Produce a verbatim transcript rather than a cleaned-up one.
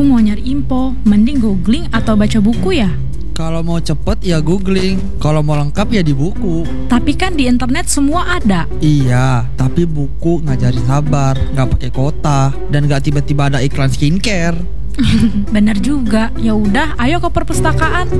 aku mau nyari info, mending googling atau baca buku ya? Kalau mau cepet ya googling, kalau mau lengkap ya di buku. Tapi kan di internet semua ada. Iya, tapi buku ngajarin sabar, nggak pakai kota, dan nggak tiba-tiba ada iklan skincare. Bener juga. Ya udah, ayo ke perpustakaan.